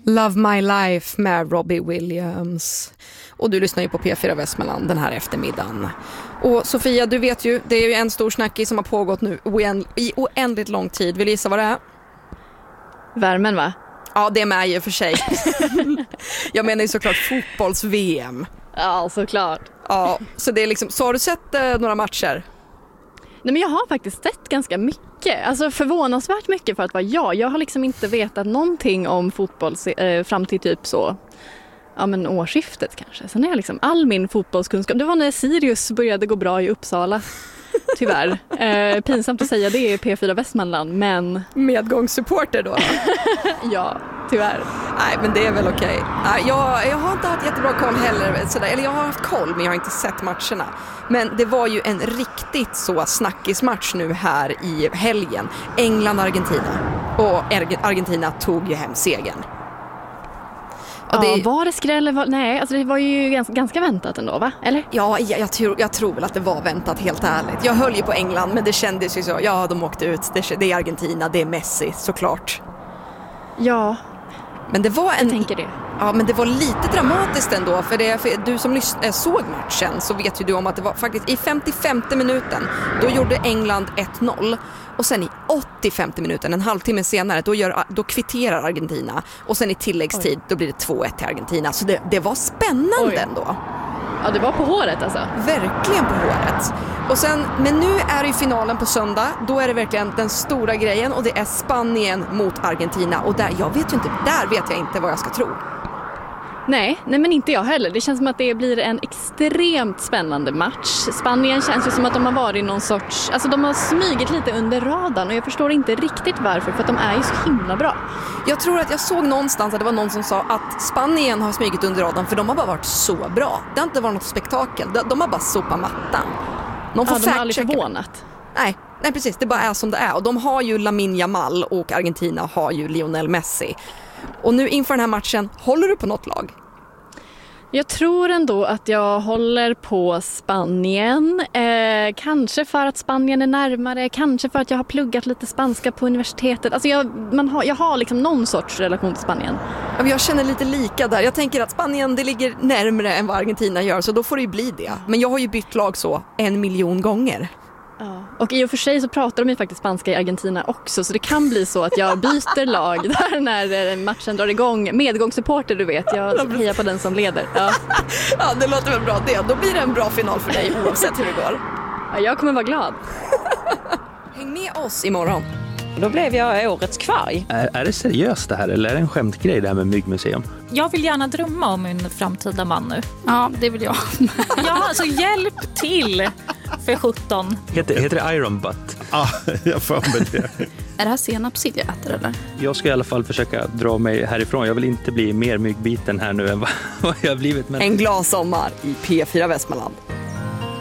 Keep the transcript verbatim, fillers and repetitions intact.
Love My Life med Robbie Williams. Och du lyssnar ju på P fyra Västmanland den här eftermiddagen. Och Sofia, du vet ju, det är ju en stor snackis som har pågått nu i oändligt lång tid. Vill du gissa vad det är? Värmen, va? Ja, det är med ju för sig. Jag menar ju såklart fotbolls-V M. Ja, såklart. Ja, så det är liksom, så har du sett eh, några matcher? Nej, men jag har faktiskt sett ganska mycket. Alltså förvånansvärt mycket för att vara jag. Jag har liksom inte vetat någonting om fotboll eh, fram till typ så, ja men årsskiftet kanske. Sen är jag liksom all min fotbollskunskap. Det var när Sirius började gå bra i Uppsala. Tyvärr. Eh, pinsamt att säga det i P fyra Västmanland, men... Medgångssupporter då? Ja, tyvärr. Nej, men det är väl okej. Okay. Jag, jag har inte haft jättebra koll heller. Sådär. Eller jag har haft koll, men jag har inte sett matcherna. Men det var ju en riktigt så snackismatch nu här i helgen. England-Argentina. Och Argentina tog ju hem segern. Ja, det... var det skräll? Var... Nej, alltså det var ju ganska, ganska väntat ändå, va? Eller? Ja, jag, jag, tror, jag tror väl att det var väntat, helt ärligt. Jag höll ju på England, men det kändes ju så. Ja, de åkte ut. Det, det är Argentina, det är Messi, såklart. Ja, men det var en... jag tänker det. Ja, men det var lite dramatiskt ändå. För, det, för du som lys- såg matchen så vet ju du om att det var faktiskt i femtiofemte minuten. Då gjorde England ett noll. Och sen i åttiofemte minuten, en halvtimme senare, då, gör, då kvitterar Argentina. Och sen i tilläggstid, Oj. Då blir det två ett till Argentina. Så det, det var spännande Oj. Ändå. Ja, det var på håret alltså. Verkligen på håret. Och sen, men nu är det ju finalen på söndag. Då är det verkligen den stora grejen. Och det är Spanien mot Argentina. Och där, jag vet ju inte, där vet jag inte vad jag ska tro. Nej, nej, men inte jag heller. Det känns som att det blir en extremt spännande match. Spanien känns ju som att de har varit någon sorts... Alltså de har smygit lite under radarn och jag förstår inte riktigt varför, för att de är ju så himla bra. Jag tror att jag såg någonstans att det var någon som sa att Spanien har smygit under radarn för de har bara varit så bra. Det har inte varit något spektakel. De, de har bara sopat mattan. Någon får ja, de har aldrig förvånat. Nej, nej, precis. Det bara är som det är. Och de har ju Lamine Yamal och Argentina har ju Lionel Messi. Och nu inför den här matchen, håller du på något lag? Jag tror ändå att jag håller på Spanien. Eh, kanske för att Spanien är närmare. Kanske för att jag har pluggat lite spanska på universitetet. Alltså jag, man har, jag har liksom någon sorts relation till Spanien. Jag känner lite lika där. Jag tänker att Spanien, det ligger närmare än vad Argentina gör. Så då får det ju bli det. Men jag har ju bytt lag så en miljon gånger. Ja. Och i och för sig så pratar de ju faktiskt spanska i Argentina också, så det kan bli så att jag byter lag där när matchen drar igång. Medgångssupporter, du vet, jag hejar på den som leder. Ja, ja, det låter väl bra det. Då blir det en bra final för dig oavsett hur det går. Ja, jag kommer vara glad. Häng med oss imorgon. Då blev jag årets kvarg. Är, är det seriöst det här eller är det en skämtgrej det här med myggmuseum? Jag vill gärna drömma om en framtida man nu. Ja, det vill jag. Ja, alltså hjälp till för sjutton. Heter, heter det Iron Butt? Ja, jag får med det. Är det här senapssill jag äter eller? Jag ska i alla fall försöka dra mig härifrån. Jag vill inte bli mer myggbiten här nu än vad jag har blivit. Men... En glad sommar i P fyra Västmanland.